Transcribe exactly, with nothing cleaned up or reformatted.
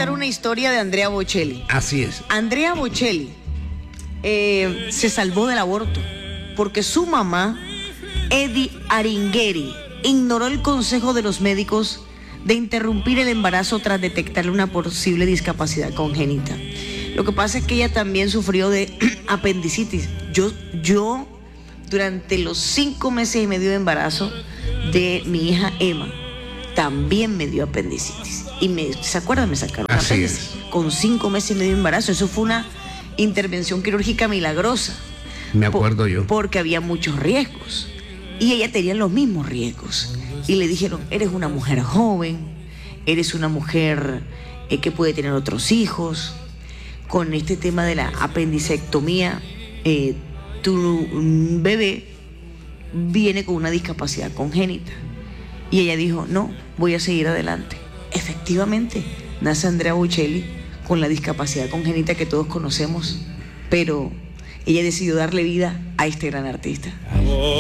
contar una historia de Andrea Bocelli. Así es. Andrea Bocelli eh, se salvó del aborto porque su mamá, Eddie Aringheri, ignoró el consejo de los médicos de interrumpir el embarazo tras detectarle una posible discapacidad congénita. Lo que pasa es que ella también sufrió de apendicitis. Yo, yo durante los cinco meses y medio de embarazo de mi hija Emma, también me dio apendicitis. Y me, ¿se acuerdan? Me sacaron Así apéndice. es. Con cinco meses y medio de embarazo. Eso fue una intervención quirúrgica milagrosa. Me acuerdo por, yo. Porque había muchos riesgos. Y ella tenía los mismos riesgos. Y le dijeron, eres una mujer joven, eres una mujer eh, que puede tener otros hijos. Con este tema de la apendicectomía, eh, tu bebé viene con una discapacidad congénita. Y ella dijo, no, voy a seguir adelante. Efectivamente, nace Andrea Bocelli con la discapacidad congénita que todos conocemos, pero ella decidió darle vida a este gran artista.